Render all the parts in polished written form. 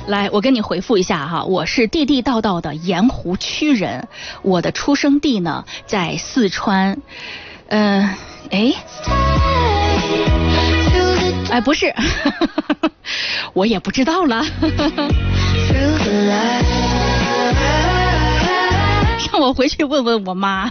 来，我跟你回复一下哈，我是地地道道的盐湖区人，我的出生地呢在四川，不是，我也不知道了，让我回去问问我妈。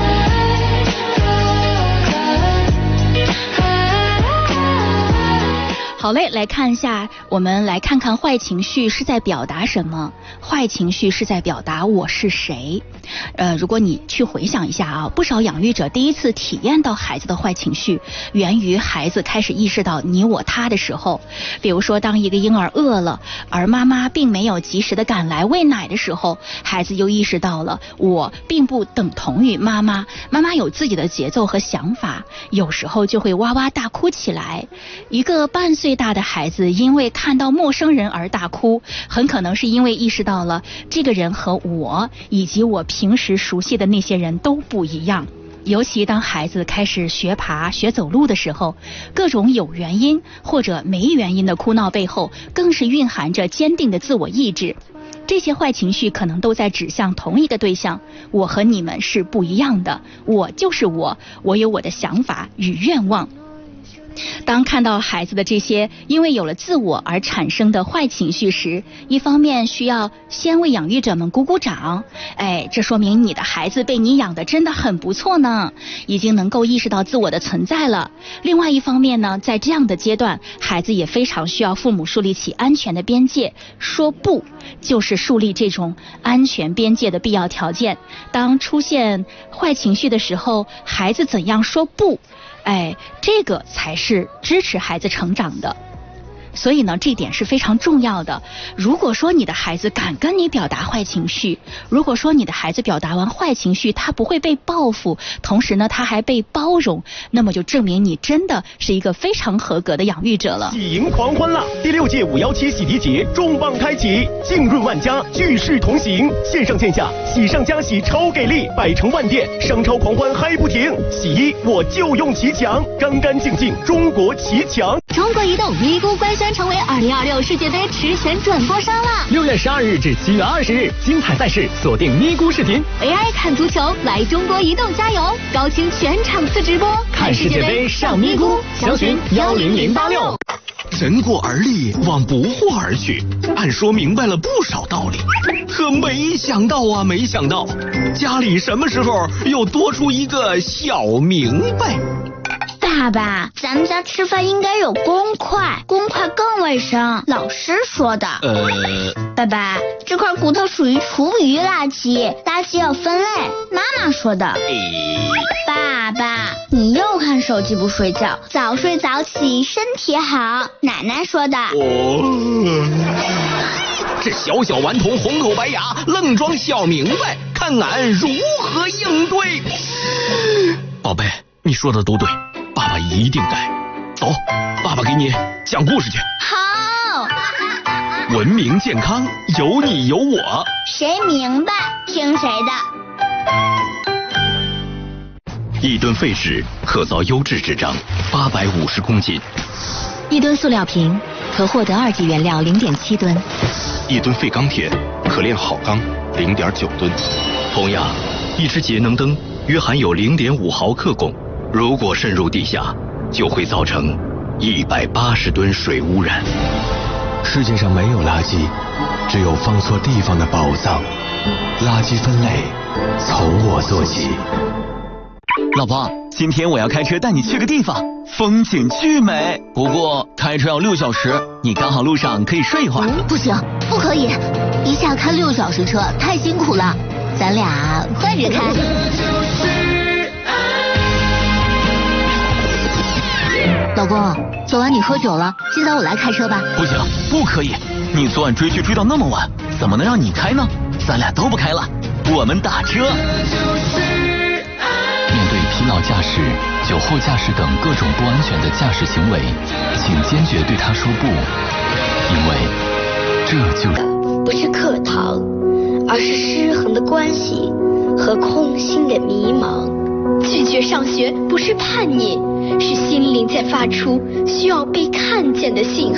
好嘞，来看一下，我们来看看坏情绪是在表达什么。坏情绪是在表达我是谁。如果你去回想一下啊，不少养育者第一次体验到孩子的坏情绪，源于孩子开始意识到你我他的时候。比如说，当一个婴儿饿了，而妈妈并没有及时的赶来喂奶的时候，孩子又意识到了我并不等同于妈妈，妈妈有自己的节奏和想法，有时候就会哇哇大哭起来。一个半岁大的孩子因为看到陌生人而大哭，很可能是因为意识到了这个人和我以及我平时熟悉的那些人都不一样。尤其当孩子开始学爬学走路的时候，各种有原因或者没原因的哭闹背后更是蕴含着坚定的自我意志。这些坏情绪可能都在指向同一个对象，我和你们是不一样的，我就是我，我有我的想法与愿望。当看到孩子的这些因为有了自我而产生的坏情绪时，一方面需要先为养育者们鼓鼓掌，这说明你的孩子被你养得真的很不错呢，已经能够意识到自我的存在了。另外一方面呢，在这样的阶段，孩子也非常需要父母树立起安全的边界，说不就是树立这种安全边界的必要条件。当出现坏情绪的时候，孩子怎样说不，这个才是支持孩子成长的。所以呢，这点是非常重要的。如果说你的孩子敢跟你表达坏情绪，如果说你的孩子表达完坏情绪他不会被报复，同时呢他还被包容，那么就证明你真的是一个非常合格的养育者了。 喜迎狂欢啦！第6届517喜迪节重磅开启，浸润万家，聚世同行，线上线下喜上加喜超给力，百城万店商超狂欢嗨不停。洗衣我就用奇强，干干净净中国奇强。 中国移动咪咕官宣成为2026世界杯实权转播商了。 6月12日至7月20日，精彩赛事锁定咪咕视频 ，AI 看足球，来中国移动加油！高清全场次直播， 看世界杯上咪咕，详询10086。 人过而立，往不惑而去，按说明白了不少道理，可没想到啊，没想到家里什么时候又多出一个小明白。 爸爸，咱们家吃饭应该有公筷，公筷更卫生，老师说的。爸爸，这块骨头属于厨余垃圾，垃圾要分类，妈妈说的。爸爸，你又看手机不睡觉，早睡早起身体好，奶奶说的。 这小小顽童红口白牙，愣装小明白，看俺如何应对。宝贝，你说的都对，爸爸一定改。走，爸爸给你讲故事去。 好。 文明健康，有你有我， 谁明白听谁的。 一吨废纸可造优质纸张850公斤， 一吨塑料瓶可获得2级原料0.7吨， 一吨废钢铁可炼好钢0.9吨。同样，一只节能灯约含有0.5毫克汞，如果渗入地下，就会造成180吨水污染。 世界上没有垃圾，只有放错地方的宝藏。垃圾分类从我做起。 老婆，今天我要开车带你去个地方，风景巨美，不过开车要6小时，你刚好路上可以睡一会儿。 不行，不可以，一下开6小时车太辛苦了，咱俩换着开。老公，昨晚你喝酒了，今早我来开车吧。 不行，不可以，你昨晚追剧追到那么晚，怎么能让你开呢？咱俩都不开了，我们打车。 面对疲劳驾驶、酒后驾驶等各种不安全的驾驶行为，请坚决对他说不，因为这就是不是课堂，而是失衡的关系和空心的迷茫。拒绝上学不是叛逆，是心灵在发出需要被看见的信号。